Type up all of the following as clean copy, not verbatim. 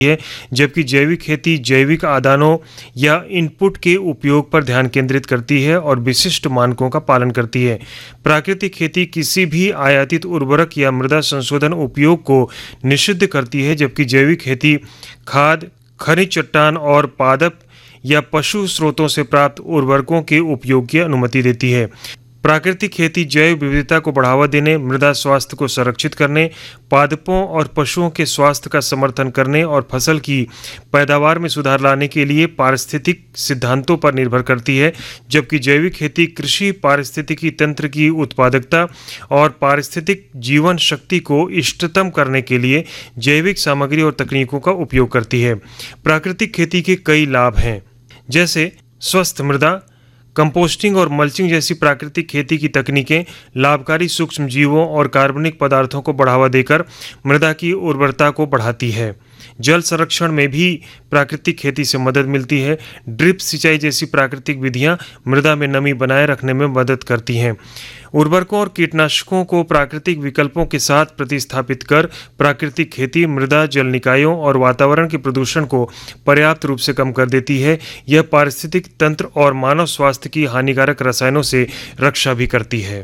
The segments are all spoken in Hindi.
है, जबकि जैविक खेती जैविक आदानों या इनपुट के उपयोग पर ध्यान केंद्रित करती है और विशिष्ट मानकों का पालन करती है। प्राकृतिक खेती किसी भी आयातित उर्वरक या मृदा संशोधन उपयोग को निषिद्ध करती है, जबकि जैविक खेती खाद, खनिज चट्टान और पादप या पशु स्रोतों से प्राप्त उर्वरकों के उपयोग की अनुमति देती है। प्राकृतिक खेती जैव विविधता को बढ़ावा देने, मृदा स्वास्थ्य को संरक्षित करने, पादपों और पशुओं के स्वास्थ्य का समर्थन करने और फसल की पैदावार में सुधार लाने के लिए पारिस्थितिक सिद्धांतों पर निर्भर करती है, जबकि जैविक खेती कृषि पारिस्थितिकी तंत्र की उत्पादकता और पारिस्थितिक जीवन शक्ति को इष्टतम करने के लिए जैविक सामग्री और तकनीकों का उपयोग करती है। प्राकृतिक खेती के कई लाभ हैं, जैसे स्वस्थ मृदा, कंपोस्टिंग और मल्चिंग जैसी प्राकृतिक खेती की तकनीकें लाभकारी सूक्ष्म जीवों और कार्बनिक पदार्थों को बढ़ावा देकर मृदा की उर्वरता को बढ़ाती है। जल संरक्षण में भी प्राकृतिक खेती से मदद मिलती है। ड्रिप सिंचाई जैसी प्राकृतिक विधियां मृदा में नमी बनाए रखने में मदद करती हैं। उर्वरकों और कीटनाशकों को प्राकृतिक विकल्पों के साथ प्रतिस्थापित कर प्राकृतिक खेती मृदा, जल निकायों और वातावरण के प्रदूषण को पर्याप्त रूप से कम कर देती है। यह पारिस्थितिक तंत्र और मानव स्वास्थ्य की हानिकारक रसायनों से रक्षा भी करती है।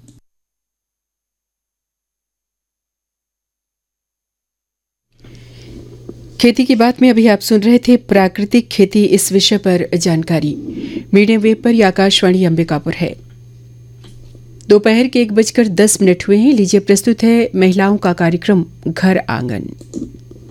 खेती की बात में अभी आप सुन रहे थे प्राकृतिक खेती, इस विषय पर जानकारी मीडियम वेव पर या आकाशवाणी अंबिकापुर है। दोपहर के 1:10 हुए हैं। लीजिए प्रस्तुत है महिलाओं का कार्यक्रम घर आंगन।